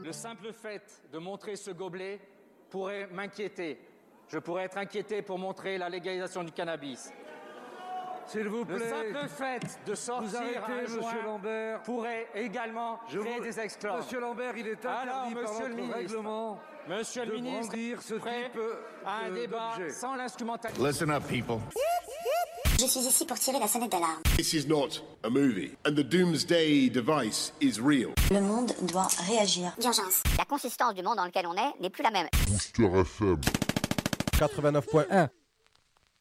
Le simple fait de montrer ce gobelet pourrait m'inquiéter. Je pourrais être inquiété pour montrer la légalisation du cannabis. S'il vous plaît. Le simple fait de sortir un joint Lambert. pourrait également créer des exploits. Monsieur Lambert, il est interdit par notre règlement Monsieur le ministre, brandir ce prêt type à un débat d'objet. sans l'instrumentalisation. Listen up, people. Je suis ici pour tirer la sonnette d'alarme. This is not a movie, and the doomsday device is real. Le monde doit réagir. D'urgence. La consistance du monde dans lequel on est n'est plus la même. Booster FM 89.1